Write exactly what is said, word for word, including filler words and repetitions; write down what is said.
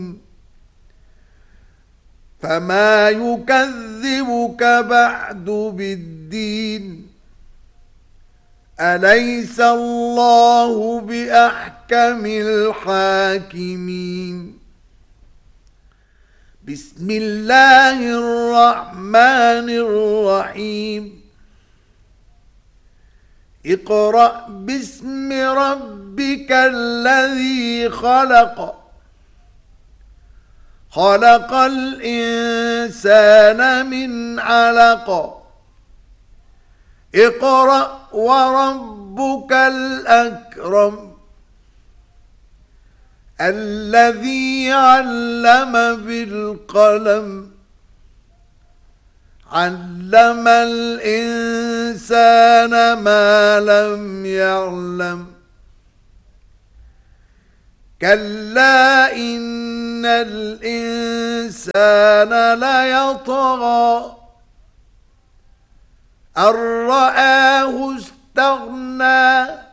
فما يكذبك بعد بالدين أليس الله بأحكم الحاكمين بسم الله الرحمن الرحيم اقرأ باسم ربك الذي خلق خلق الإنسان من علق اقرأ وربك الأكرم الذي علم بالقلم علم الإنسان ما لم يعلم كلا إن الإنسان ليطغى أن رآه استغنى